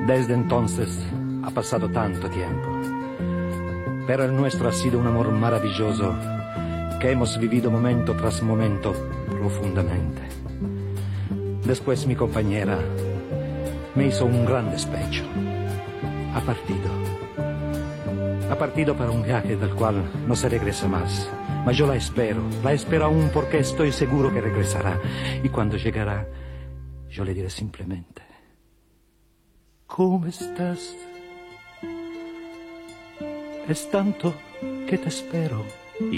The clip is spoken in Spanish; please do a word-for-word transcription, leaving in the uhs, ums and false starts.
Desde entonces ha pasado tanto tiempo. Pero el nuestro ha sido un amor maravilloso que hemos vivido momento tras momento profundamente. Después mi compañera me hizo un gran despecho. Ha partido. Ha partido para un viaje del cual no se regresa más. Ma yo la espero, la espero aún porque estoy seguro que regresará. Y cuando llegará, yo le diré simplemente: ¿cómo estás? Es tanto que te espero.